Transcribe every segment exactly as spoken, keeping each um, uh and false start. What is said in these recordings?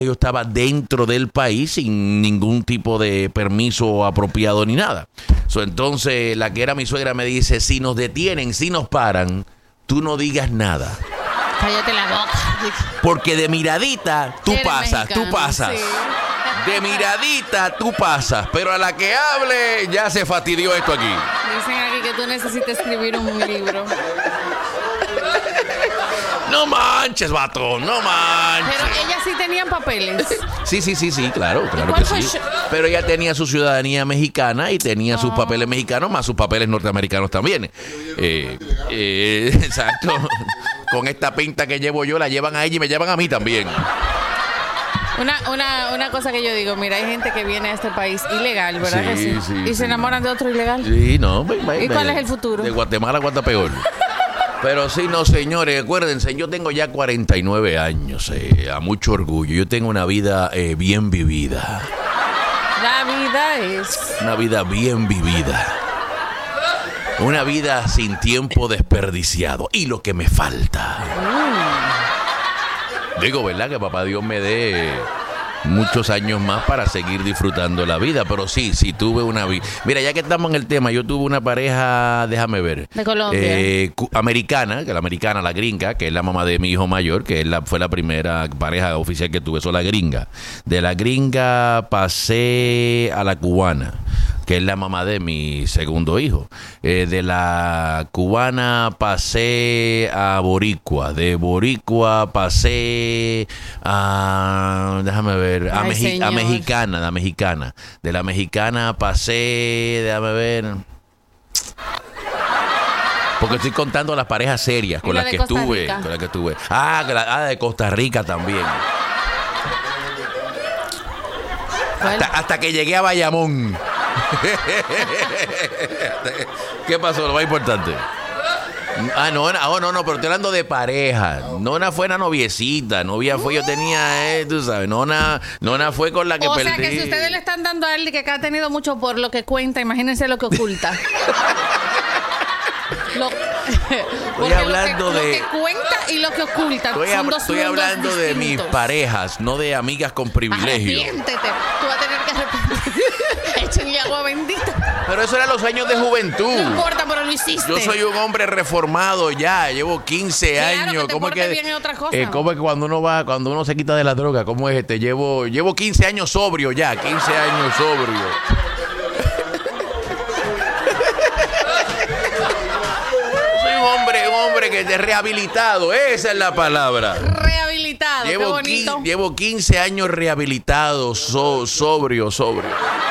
yo estaba dentro del país sin ningún tipo de permiso apropiado ni nada. So, entonces, la que era mi suegra me dice, si nos detienen, si nos paran, tú no digas nada. Cállate la boca. Porque de miradita, tú Eres pasas, mexicano, tú pasas. Sí. De miradita, tú pasas. Pero a la que hable, ya se fastidió esto aquí. Dicen aquí que tú necesitas escribir un libro. No manches, vato, no manches. Pero ellas sí tenían papeles. Sí, sí, sí, sí, claro, claro cuál que fue sí. el show? Pero ella tenía su ciudadanía mexicana y tenía sus Oh. papeles mexicanos más sus papeles norteamericanos también. Eh, eh, exacto. Con esta pinta que llevo yo, la llevan a ella y me llevan a mí también. Una, una, una cosa que yo digo, mira, hay gente que viene a este país ilegal, ¿verdad? Sí, que sí? sí, y sí. se enamoran de otro ilegal. Sí, no. me- me- ¿Y cuál me- es el futuro? De Guatemala a Guatapeor. Pero sí, no, señores, acuérdense, yo tengo ya cuarenta y nueve años, eh, a mucho orgullo. Yo tengo una vida eh, bien vivida. La vida es... Una vida bien vivida. Una vida sin tiempo desperdiciado. Y lo que me falta. Digo, ¿verdad? Que papá Dios me dé muchos años más para seguir disfrutando la vida. Pero sí, sí tuve una vida. Mira, ya que estamos en el tema, yo tuve una pareja, déjame ver. De Colombia. eh, cu- americana, que la americana, la gringa, que es la mamá de mi hijo mayor, que es la, fue la primera pareja oficial que tuve, eso la gringa. De la gringa pasé a la cubana, que es la mamá de mi segundo hijo. Eh, de la cubana pasé a boricua. De boricua pasé a... Déjame ver. A, Ay, Mexi- a señor. mexicana, la mexicana. De la mexicana pasé... Déjame ver... Porque estoy contando las parejas serias con ¿Y la las de que Costa estuve. Rica? Con las que estuve. Ah, que la- ah, de Costa Rica también. ¿Cuál? Hasta, hasta que llegué a Bayamón. ¿Qué pasó? Lo más importante. Ah, no, ah, oh, no, no, pero estoy hablando de pareja. Nona fue una noviecita. Novia fue, yo tenía, eh, tú sabes, Nona, Nona fue con la que O perdí. sea que si ustedes le están dando a él que ha tenido mucho por lo que cuenta, imagínense lo que oculta. Lo, porque hablando lo que, de- lo que cuenta y lo que oculta Estoy, son hab- dos estoy mundos hablando de mis distintos. parejas, no de amigas con privilegio. Arrepiéntete. Tú vas a tener que arrepentir. Échenle agua bendita. Pero eso eran los años de juventud. No importa, pero lo hiciste. Yo soy un hombre reformado ya, llevo quince Claro, años. que te ¿Cómo es portes que bien es otra cosa. eh, cómo es que cuando uno va, cuando uno se quita de la droga, cómo es este? Llevo llevo quince años sobrio ya, quince años sobrio. Soy un hombre, un hombre que es rehabilitado, esa es la palabra. Rehabilitado. Qué Llevo, bonito. qui- llevo quince años rehabilitado, so- sobrio, sobrio.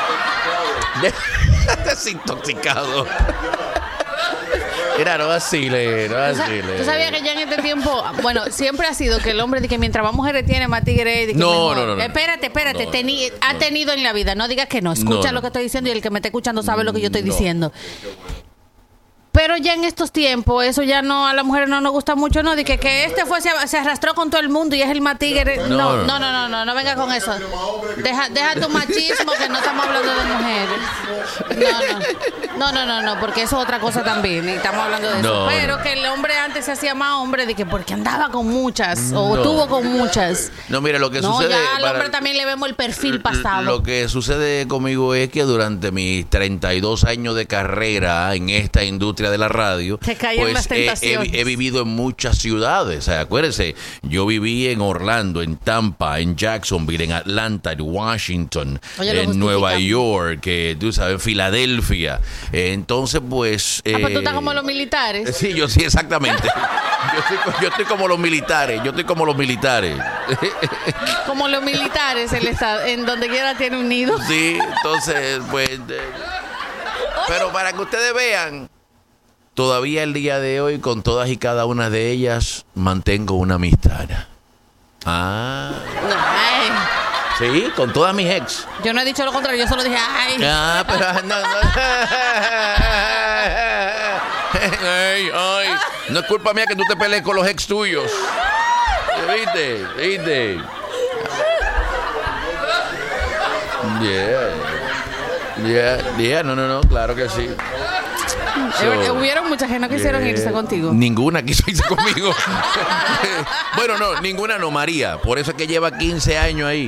Desintoxicado. Mira, no vacile, no ¿Tú sa- vacile. ¿Tú sabías que ya en este tiempo, bueno, siempre ha sido que el hombre de que mientras más mujeres tiene, más tigre de que No, mejor? no, no, no. Espérate, espérate, No, teni- no, ha no. tenido en la vida, no digas que no, escucha No, lo no. que estoy diciendo y el que me está escuchando sabe lo que yo estoy No. diciendo. Pero ya en estos tiempos, eso ya no, a las mujeres no nos gusta mucho, ¿no? De que, que este fue, se, se arrastró con todo el mundo y es el más tigre. No, No, no, no. no, no, no, no, venga con eso. Deja, deja tu machismo, que no estamos hablando de mujeres. No, no, no, no, no, porque eso es otra cosa también, y estamos hablando de eso. No, Pero no. que el hombre antes se hacía más hombre, de que porque andaba con muchas, o No. tuvo con muchas. No, mira, lo que No, sucede... ya al para- hombre también le vemos el perfil pasado. Lo que sucede conmigo es que durante mis treinta y dos años de carrera en esta industria de la radio, Te caían las he- he, tentaciones. he vivido en muchas ciudades. O sea, acuérdense, yo viví en Orlando, en Tampa, en Jacksonville, en Atlanta, en Washington, Oye, lo en Nueva justifican. York, eh, tú sabes, en Filadelfia. Eh, entonces, pues... Ah, pues tú eh, estás como los militares. Sí, yo sí, exactamente. Yo estoy, co- yo estoy como los militares, yo estoy como los militares. Como los militares, el estado, en donde quiera tiene un nido. Sí, entonces, pues... eh, pero para que ustedes vean, todavía el día de hoy, con todas y cada una de ellas, mantengo una amistad. Ah, Ay, sí, con todas mis ex. yo no he dicho lo contrario, yo solo dije, ay. Ah, pero no, no. Ay, ay. No es culpa mía que tú te pelees con los ex tuyos. ¿Viste? ¿Viste? Yeah. Yeah, yeah, no, no, no, claro que sí. Eh, So, Hubieron muchas que no quisieron yeah. irse contigo. Ninguna quiso irse conmigo. Bueno, no, ninguna no, María. Por eso es que lleva quince años ahí.